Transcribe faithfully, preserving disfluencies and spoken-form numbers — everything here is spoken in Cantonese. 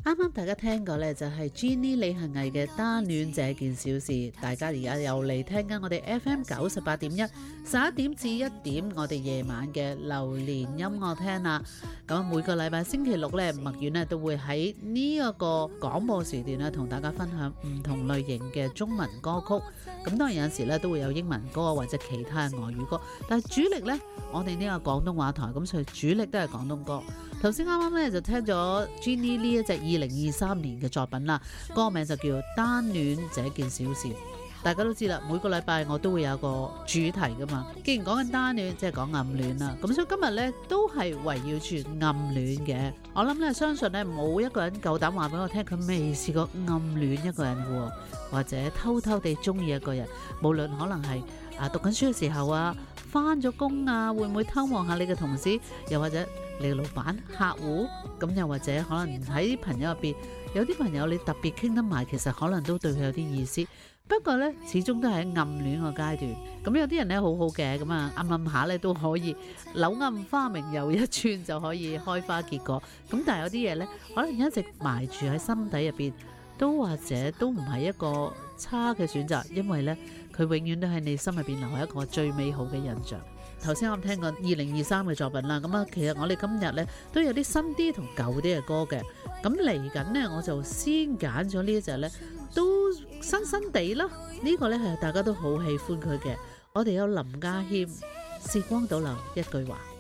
啱啱大家聽過呢，就係 Jenny 李行毅嘅單戀這件小事。大家而家又嚟聽緊我哋 F M 九十八點一，十一點至一點我哋夜晚嘅流年音樂廳啦。咁每個禮拜星期六呢，麥苑呢都會喺呢一個廣播時段呢，同大家分享唔同類型嘅中文歌曲。咁當然有時呢都會有英文歌或者其他嘅外語歌，但係主力呢，我哋呢個廣東話台，咁所以主力都係廣東歌。頭先啱啱呢就聽咗 Jenny 呢一隻二零二三年嘅作品啦，歌名就叫《單戀這件小事》。大家都知啦，每個禮拜我都會有個主題噶嘛。既然講緊單戀，即係講暗戀啦，咁所以今日呢都係圍繞住暗戀嘅。我諗呢，相信呢冇一個人夠膽話俾我聽，佢未試過暗戀一個人嘅，或者偷偷地中意一個人。無論可能係啊讀緊書嘅時候啊，翻咗工啊，會唔會偷望下你嘅同事，又或者你嘅老闆、客戶，咁又或者可能喺朋友入邊，有啲朋友你特別傾得埋，其實可能都對佢有啲意思。不過呢，始終都係喺暗戀個階段。咁有啲人呢，好好嘅，咁啊暗暗下呢都可以柳暗花明又一村，就可以開花結果。咁但係有啲嘢呢，可能一直埋住喺心底入邊，都或者都唔係一個差嘅選擇，因為呢，佢永遠都喺你心入邊留下一個最美好嘅印象。頭先我聽過二零二三嘅作品啦，咁啊，其實我哋今日呢都有啲新啲同舊啲嘅歌嘅。咁嚟緊呢，我就先揀咗呢一隻呢，都新新地啦。呢個呢係大家都好喜歡佢嘅。我哋有林家謙《時光倒流》一句話。